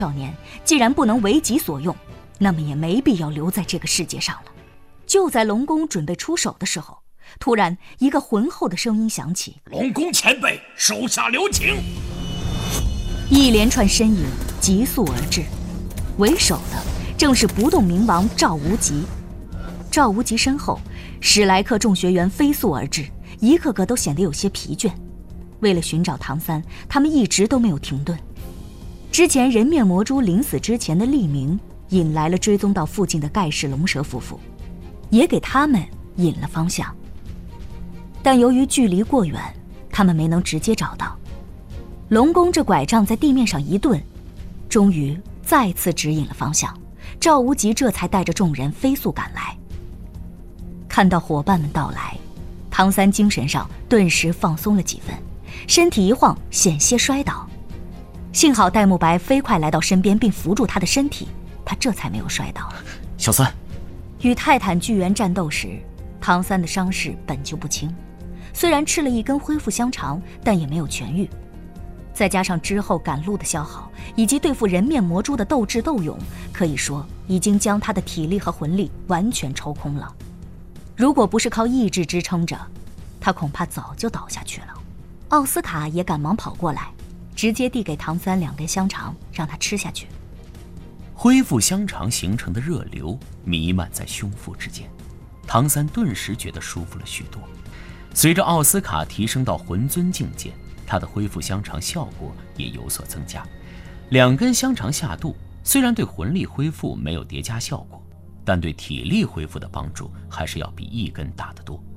少年既然不能为己所用，那么也没必要留在这个世界上了。就在龙宫准备出手的时候，突然一个浑厚的声音响起：“ 龙宫前辈，手下留情！” 一连串身影急速而至，为首的正是不动明王赵无极。赵无极身后10来克众学员飞速而至，一个个都显得有些疲倦。为了寻找唐三，他们一直都没有停顿。之前人面魔蛛临死之前的利明引来了追踪到附近的盖世龙蛇夫妇，也给他们引了方向。但由于距离过远，他们没能直接找到。龙宫这拐杖在地面上一顿，终于再次指引了方向。赵无极这才带着众人飞速赶来。看到伙伴们到来，唐三精神上顿时放松了几分，身体一晃，险些摔倒。幸好戴沐白飞快来到身边，并扶住他的身体，他这才没有摔倒。 小三， 与泰坦巨猿战斗时，唐三的伤势本就不轻，虽然吃了一根恢复香肠，但也没有痊愈。再加上之后赶路的消耗，以及对付人面魔蛛的斗智斗勇，可以说已经将他的体力和魂力完全抽空了。如果不是靠意志支撑着，他恐怕早就倒下去了。奥斯卡也赶忙跑过来，直接递给唐三2根香肠，让他吃下去。 恢复香肠形成的热流弥漫在胸腹之间，唐三顿时觉得舒服了许多。随着奥斯卡提升到魂尊境界，他的恢复香肠效果也有所增加。2根香肠下肚，虽然对魂力恢复没有叠加效果，但对体力恢复的帮助还是要比1根大得多。